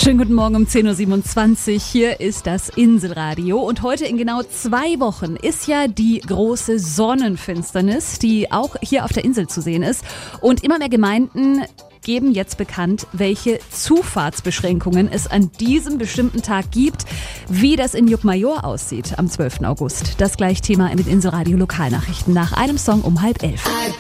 Schönen guten Morgen um 10.27 Uhr. Hier ist das Inselradio. Und heute in genau 2 Wochen ist ja die große Sonnenfinsternis, die auch hier auf der Insel zu sehen ist. Und immer mehr Gemeinden geben jetzt bekannt, welche Zufahrtsbeschränkungen es an diesem bestimmten Tag gibt. Wie das in Llucmajor aussieht am 12. August. Das gleich Thema in den Inselradio Lokalnachrichten nach einem Song um 10:30.